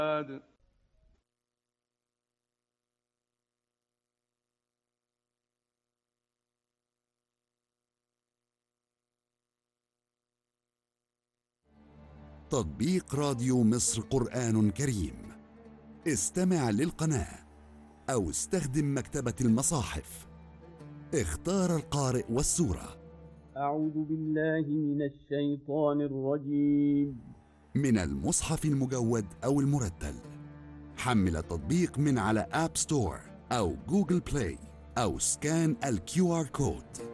تطبيق راديو مصر قرآن كريم. استمع للقناة أو استخدم مكتبة المصاحف. اختار القارئ والسورة. أعوذ بالله من الشيطان الرجيم. من المصحف المجود أو المرتل. حمل التطبيق من على آب ستور أو جوجل بلاي أو سكان الQR كود.